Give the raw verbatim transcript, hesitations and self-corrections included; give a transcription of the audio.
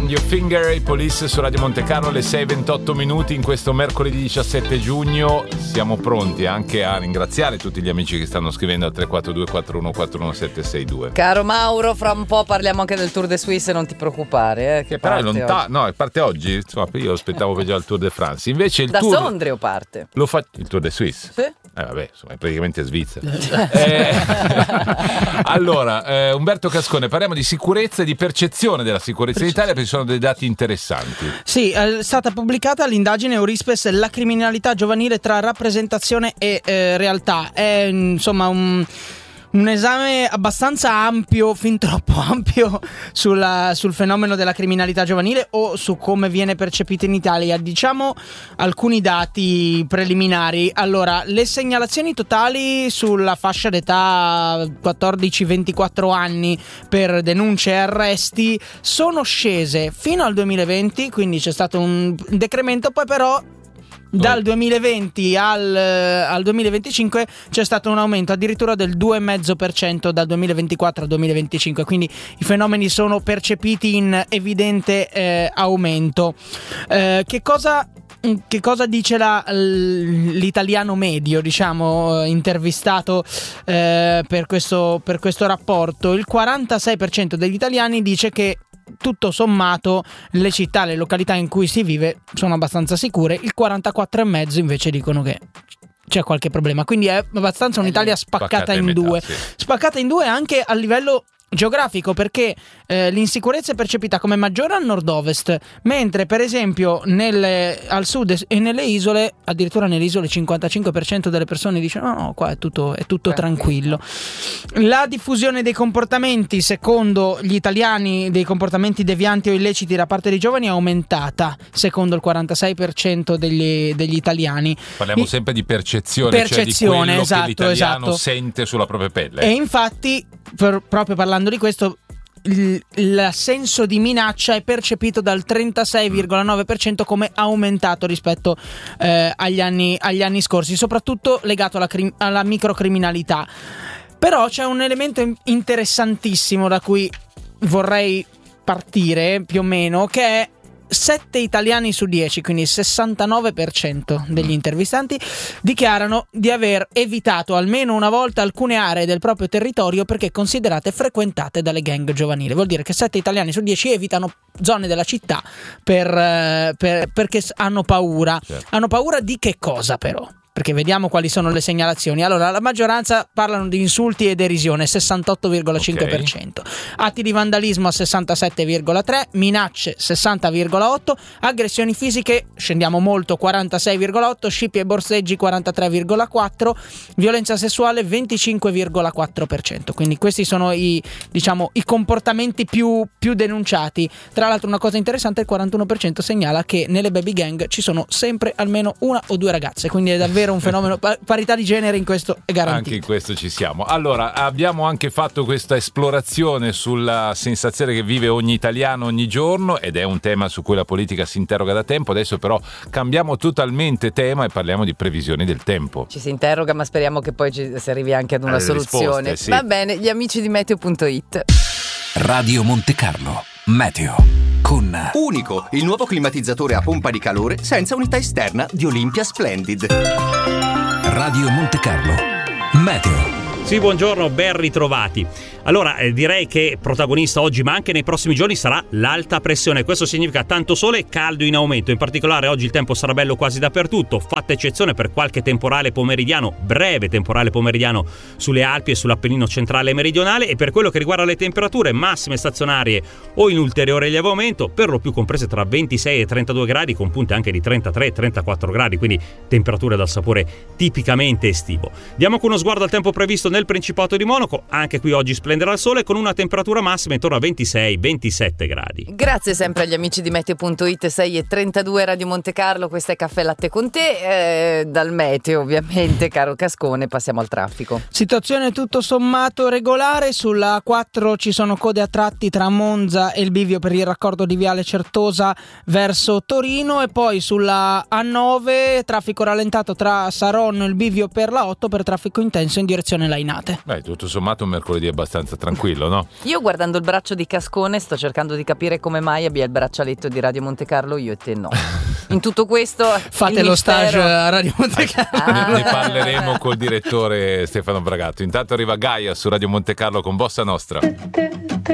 On Your Finger, i Police su Radio Monte Carlo, alle sei e ventotto minuti in questo mercoledì diciassette giugno. Siamo pronti anche a ringraziare tutti gli amici che stanno scrivendo al tre quattro due quattro uno quattro uno sette sei due. Caro Mauro, fra un po' parliamo anche del Tour de Suisse, non ti preoccupare, eh, che però è parte lontano, no, parte oggi. Insomma, io aspettavo che già il Tour de France. Invece il da Tour Sondrio parte. Lo fa il Tour de Suisse. Sì. Eh vabbè, insomma, è praticamente Svizzera. eh, allora, eh, Umberto Cascone, parliamo di sicurezza e di percezione della sicurezza in Italia, perché ci sono dei dati interessanti. Sì, è stata pubblicata l'indagine Eurispes, la criminalità giovanile tra rappresentazione e eh, realtà. È insomma un... un esame abbastanza ampio, fin troppo ampio, sulla, sul fenomeno della criminalità giovanile o su come viene percepita in Italia. Diciamo alcuni dati preliminari. Allora, le segnalazioni totali sulla fascia d'età quattordici ventiquattro anni per denunce e arresti sono scese fino al duemilaventi, quindi c'è stato un decremento, poi però dal duemilaventi al, al duemilaventicinque c'è stato un aumento addirittura del due virgola cinque per cento dal duemilaventiquattro al duemilaventicinque, quindi i fenomeni sono percepiti in evidente eh, aumento. Eh, che cosa Che cosa dice la, l'italiano medio, diciamo, intervistato eh, per questo, per questo rapporto? Il quarantasei per cento degli italiani dice che tutto sommato le città, le località in cui si vive sono abbastanza sicure. Il quarantaquattro virgola cinque invece dicono che c'è qualche problema. Quindi è abbastanza un'Italia spaccata, spaccata in, in metà, due sì. Spaccata in due anche a livello geografico, perché eh, l'insicurezza è percepita come maggiore al nord-ovest, mentre per esempio nel, al sud e nelle isole, addirittura nelle isole il cinquantacinque per cento delle persone dice no no qua è tutto, è tutto tranquillo. La diffusione dei comportamenti, secondo gli italiani, dei comportamenti devianti o illeciti da parte dei giovani è aumentata, secondo il quarantasei per cento degli, degli italiani. Parliamo I, sempre di percezione, percezione cioè di quello esatto, che l'italiano esatto. sente sulla propria pelle. E infatti per, proprio parlando di questo, il, il senso di minaccia è percepito dal trentasei virgola nove per cento come aumentato rispetto eh, agli anni, agli anni scorsi, soprattutto legato alla, crim- alla microcriminalità. Però c'è un elemento interessantissimo da cui vorrei partire più o meno, che è sette italiani su dieci, quindi il sessantanove per cento degli intervistanti dichiarano di aver evitato almeno una volta alcune aree del proprio territorio perché considerate frequentate dalle gang giovanili. Vuol dire che sette italiani su dieci evitano zone della città per, per, perché hanno paura. Certo. Hanno paura di che cosa però? Perché vediamo quali sono le segnalazioni. Allora, la maggioranza parlano di insulti e derisione, sessantotto virgola cinque per cento. Okay. Atti di vandalismo a sessantasette virgola tre per cento, minacce sessanta virgola otto per cento, aggressioni fisiche, scendiamo molto, quarantasei virgola otto per cento, scippi e borseggi quarantatré virgola quattro per cento, violenza sessuale venticinque virgola quattro per cento. Quindi questi sono i, diciamo, i comportamenti più, più denunciati. Tra l'altro una cosa interessante, il quarantuno per cento segnala che nelle baby gang ci sono sempre almeno una o due ragazze, quindi è davvero un fenomeno, parità di genere in questo è garantito. Anche in questo ci siamo. Allora, abbiamo anche fatto questa esplorazione sulla sensazione che vive ogni italiano ogni giorno, ed è un tema su cui la politica si interroga da tempo. Adesso però cambiamo totalmente tema e parliamo di previsioni del tempo. Ci si interroga, ma speriamo che poi ci, si arrivi anche ad una Alle soluzione. Risposte, sì. Va bene, gli amici di meteo punto it. Radio Monte Carlo Meteo con Unico, il nuovo climatizzatore a pompa di calore senza unità esterna di Olympia Splendid. Radio Monte Carlo Meteo. Sì, buongiorno, ben ritrovati. Allora, eh, direi che protagonista oggi, ma anche nei prossimi giorni, sarà l'alta pressione. Questo significa tanto sole e caldo in aumento. In particolare oggi il tempo sarà bello quasi dappertutto, fatta eccezione per qualche temporale pomeridiano, breve temporale pomeridiano sulle Alpi e sull'Appennino centrale e meridionale. E per quello che riguarda le temperature massime stazionarie o in ulteriore lieve aumento, per lo più comprese tra ventisei e trentadue gradi, con punte anche di trentatré e trentaquattro gradi, quindi temperature dal sapore tipicamente estivo. Diamo con uno sguardo al tempo previsto nel Principato di Monaco. Anche qui oggi splenderà il sole con una temperatura massima intorno a ventisei ventisette gradi. Grazie sempre agli amici di meteo punto it. Sei e trentadue Radio Monte Carlo, questo è Caffè Latte con te, eh, dal meteo ovviamente, caro Cascone. Passiamo al traffico. Situazione tutto sommato regolare. Sulla A quattro ci sono code a tratti tra Monza e il bivio per il raccordo di Viale Certosa verso Torino, e poi sulla A nove traffico rallentato tra Saronno e il bivio per la otto per traffico intenso in direzione Lainate. trainate. Beh, tutto sommato un mercoledì abbastanza tranquillo, no? Io guardando il braccio di Cascone sto cercando di capire come mai abbia il braccialetto di Radio Monte Carlo, io e te no. In tutto questo fate il lo mistero... stage a Radio Monte Carlo. Ah. Ne, ne parleremo col direttore Stefano Bragato. Intanto arriva Gaia su Radio Monte Carlo con Bossa Nostra.